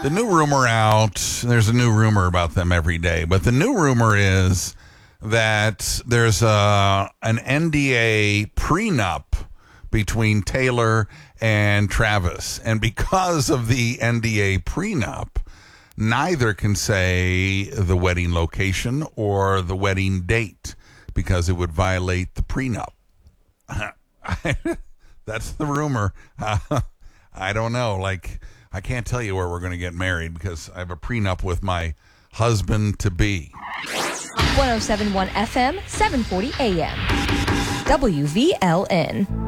the new rumor out, there's a new rumor about them every day, but the new rumor is that there's an NDA prenup between Taylor and Travis. And because of the NDA prenup, neither can say the wedding location or the wedding date because it would violate the prenup. That's the rumor. I don't know. Like, I can't tell you where we're going to get married because I have a prenup with my husband-to-be. 107.1 FM, 740 AM. WVLN.